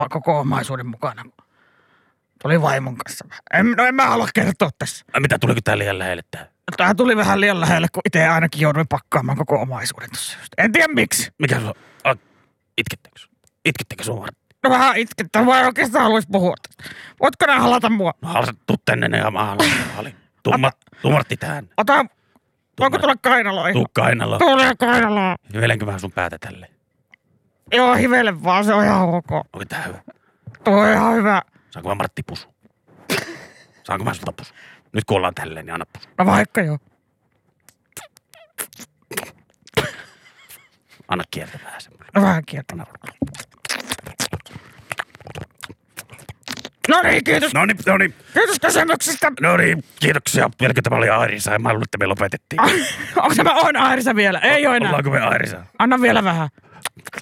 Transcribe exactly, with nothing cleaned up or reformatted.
koko omaisuuden mukana. Tuli vaimon kanssa. En, no en mä halua kertoa tässä. Ai mitä, tuliko tää liian lähelle tää? Tää tuli vähän liian lähelle, kun itse ainakin jouduin pakkaamaan koko omaisuuden tossa. En tiedä miksi. Mikä sulla? Ah, itkettekö? Itkettekö sun Martti? No vähän itkettä, mä en oikeastaan haluais puhua tästä. Voitko nää halata mua? No halsa, tuu tänne ja mä haluan. Tuu, ma, tuu Martti tähän. Ota, voinko tulla kainaloihin? Tuu kainaloon. Tulee kainaloon. Hivelenkö vähän sun päätä tälle? Joo, hivele vaan, se on ihan ok. Onko tää hyvä? Tuo on ihan hyvä. Saanko mä Martti pusu? Saanko mä sulta pusu? Nyt kun ollaan tälleen, niin anna pusu. No vaikka joo. Anna kiertä vähän semmoinen. No vähän kiertä. No niin, kiitos. No niin, no niin. Kiitos kysymyksistä. No niin, kiitoksia. Vieläkö tämä oli Airisa? Mä luulen, että me lopetettiin. Onko tämä on Airisa vielä? Ei ole enää. Ollaanko me Airisa? Anna vielä vähän.